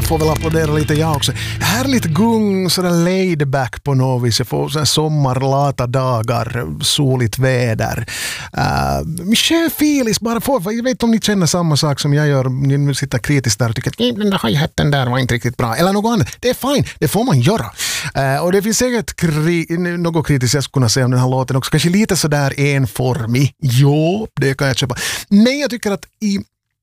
får väl applådera lite jag också. Härligt gung, sådär laid back på något vis. Jag får sådär sommarlata dagar, soligt väder. Mycket filis bara får. Jag vet inte om ni känner samma sak som jag gör. Ni sitter kritiskt där och tycker att den där hi-hatten där var inte riktigt bra. Eller något annat. Det är fine, det får man göra. Och det finns säkert något kritiskt jag skulle kunna säga om den här låten också. Kanske lite sådär enformig. Jo, det kan jag köpa. Men jag tycker att i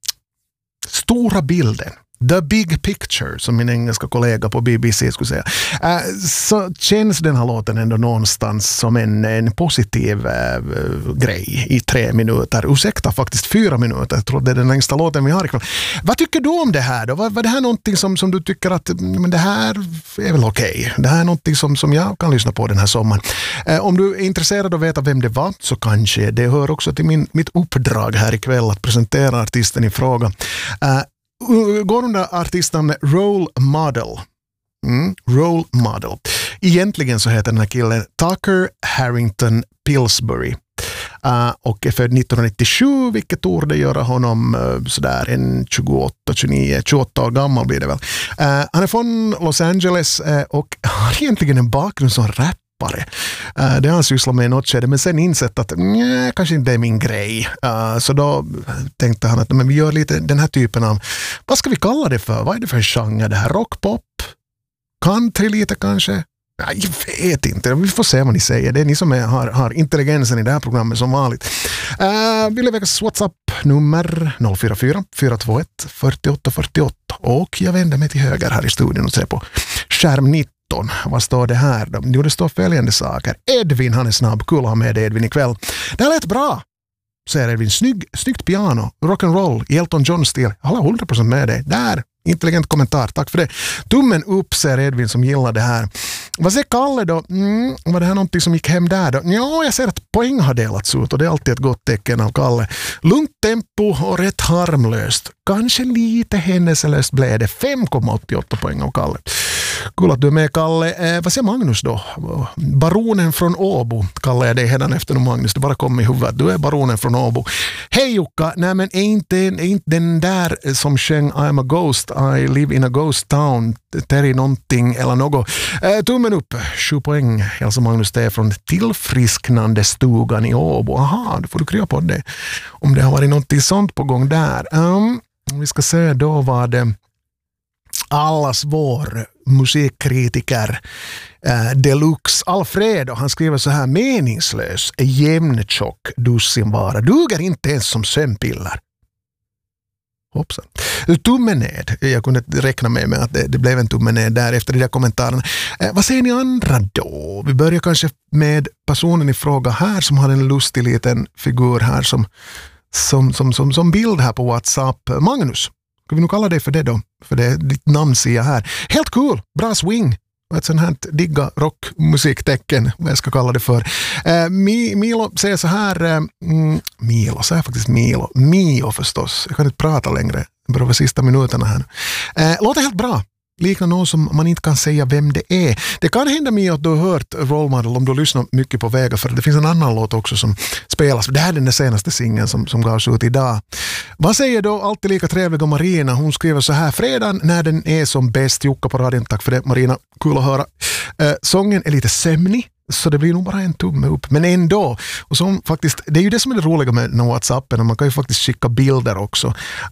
stora bilden, the big picture, som min engelska kollega på BBC skulle säga, så känns den här låten ändå någonstans som en positiv grej i 3 minuter. Ursäkta, faktiskt 4 minuter. Jag tror det är den längsta låten vi har ikväll. Vad tycker du om det här då? Var det här någonting som du tycker att men det här är väl okej? Det här är någonting som jag kan lyssna på den här sommaren. Om du är intresserad av att veta vem det var, så kanske det hör också till mitt uppdrag här ikväll att presentera artisten i fråga. Går under artisten Role Model. Role Model. Egentligen så heter den här killen Tucker Harrington Pillsbury. Och är född 1997, vilket torde göra honom sådär en 28 år gammal blir det väl. Han är från Los Angeles och har egentligen en bakgrund som rappare. Det har han sysslat med i något skede, men sen insett att kanske inte är min grej. Så då tänkte han att men vi gör lite den här typen av, vad ska vi kalla det för? Vad är det för genre det här? Rockpop? Country lite kanske? Jag vet inte, vi får se vad ni säger. Det är ni som har intelligensen i det här programmet som vanligt. Vill jag väckas WhatsApp-nummer 044-421-4848. Och jag vänder mig till höger här i studion och ser på skärm 19. Vad står det här då? Jo, det står följande saker. Edvin, han är snabb. Kul att ha med Edvin ikväll. Det här lät bra, säger Edvin. Snyggt piano. Rock'n'roll i Elton John-stil. Jag håller 100% med dig. Där. Intelligent kommentar. Tack för det. Tummen upp, säger Edvin som gillar det här. Vad säger Kalle då? Var det här någonting som gick hem där då? Ja, jag ser att poäng har delats ut och det är alltid ett gott tecken av Kalle. Lugnt tempo och rätt harmlöst. Kanske lite händelselöst blev det. 5,88 poäng av Kalle. Kul att du är med, Kalle. Vad säger Magnus då? Baronen från Åbo kallar jag dig redan efter Magnus. Du bara kom i huvudet. Du är baronen från Åbo. Hej Jukka. Nej, men är inte den där som sjöng I'm a ghost, I live in a ghost town, Terry någonting eller något. Tummen upp. 7 poäng. Hälsa Magnus, det är från tillfrisknande stugan i Åbo. Aha, då får du krya på det. Om det har varit något sånt på gång där. Vi ska se, då var det allas vår musikkritiker deluxe Alfredo. Han skriver så här: meningslös, jämntjock dussinvara. Duger inte ens som sömnpiller. Hoppsan. Tummen ned. Jag kunde räkna med att det blev en tummen ned där efter de där kommentarerna. Vad säger ni andra då? Vi börjar kanske med personen i fråga här som har en lustig liten figur här som bild här på WhatsApp. Magnus. Ska vi nog kalla dig för det då? För det är ditt namn ser jag här. Helt cool. Bra swing. Ett sånt här digga rockmusiktecken, vad jag ska kalla det för. Milo säger så här. Milo, säger faktiskt Milo. Mio förstås. Jag kan inte prata längre. Bara de sista minuterna här. Låter helt bra. Liknar någon som man inte kan säga vem det är. Det kan hända mig att du har hört Role Model om du lyssnar mycket på Vega, för det finns en annan låt också som spelas. Det här är den senaste singeln som gavs ut idag. Vad säger då alltid lika trevliga Marina? Hon skriver så här: fredagen när den är som bäst. Jukka på radion, tack för det Marina, kul att höra. Sången är lite sömnig, så det blir nog bara en tumme upp. Men ändå. Och så faktiskt, det är ju det som är det roliga med WhatsAppen. Man kan ju faktiskt skicka bilder också.